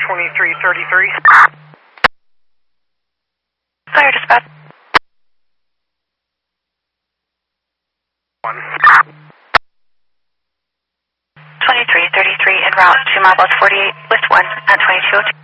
2333. Fire dispatch. 2333 en route to Marbles 48 with 1 at 2202.